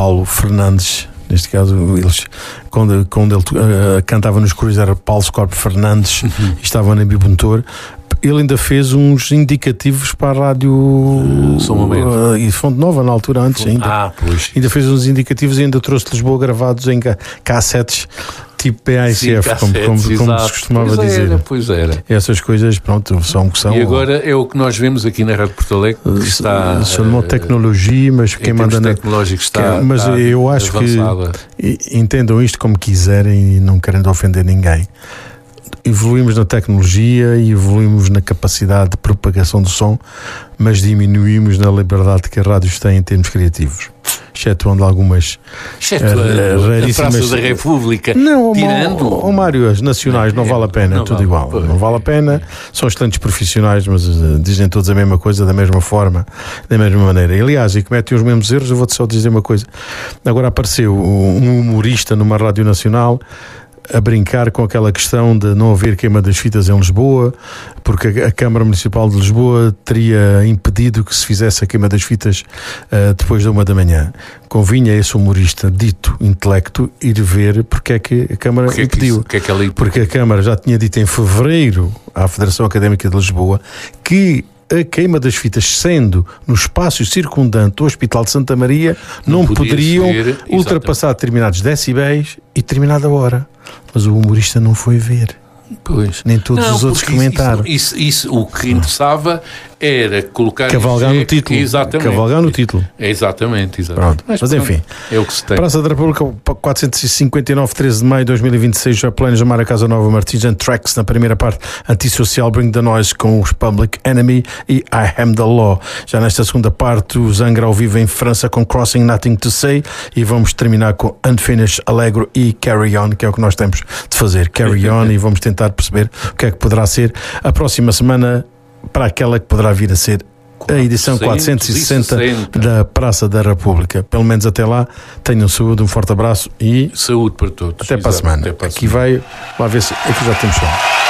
Paulo Fernandes. Neste caso, eles, quando ele cantava nos coros, era Paulo Scorpio Fernandes, e estava na Bibomotor. Ele ainda fez uns indicativos para a rádio e Fonte Nova, na altura, antes ainda. Pois. Ainda fez uns indicativos e ainda trouxe de Lisboa gravados em cassetes, tipo PASF, como se costumava dizer. Pois era. Essas coisas, pronto, são o que são. E agora é o que nós vemos aqui na Rádio Porto Alegre, que está... Chamou tecnologia, mas quem manda está... Mas eu acho avançada. Que entendam isto como quiserem e não querendo ofender ninguém. Evoluímos na tecnologia e evoluímos na capacidade de propagação do som, mas diminuímos na liberdade que as rádios têm em termos criativos. Excetuando algumas a Praça da República. Não, tirando... Mário, as nacionais não vale a pena, tudo igual. Não vale a pena, são excelentes profissionais, mas dizem todos a mesma coisa, da mesma forma, da mesma maneira. Aliás, e cometem os mesmos erros. Eu vou-te só dizer uma coisa. Agora apareceu um humorista numa rádio nacional a brincar com aquela questão de não haver queima das fitas em Lisboa, porque a Câmara Municipal de Lisboa teria impedido que se fizesse a queima das fitas depois da 1 da manhã. Convinha esse humorista dito intelecto ir ver porque é que a Câmara impediu. Porque a Câmara já tinha dito em fevereiro à Federação Académica de Lisboa que a queima das fitas, sendo no espaço circundante do Hospital de Santa Maria, não poderiam ultrapassar determinados decibéis e determinada hora. Mas o humorista não foi ver. Pois. Nem todos os outros comentaram. Isso, o que interessava era colocar... Cavalgar no título. Exatamente. Cavalgar no título. Exatamente. Pronto. Mas enfim. É o que se tem. Praça da República, 459, 13 de maio de 2026, já planos de Mara Casa Nova, Martins and Tracks, na primeira parte, Antissocial, Bring the Noise, com os Public Enemy e I Am the Law. Já nesta segunda parte, o Zangra ao vivo em França com Crossing Nothing to Say, e vamos terminar com Unfinished, Allegro e Carry On, que é o que nós temos de fazer. Carry On, e vamos tentar perceber o que é que poderá ser a próxima semana para aquela que poderá vir a ser a edição 460 da Praça da República. Pelo menos até lá, tenham saúde, um forte abraço e saúde para todos. Até para a semana. Aqui vai, lá ver se aqui já temos som.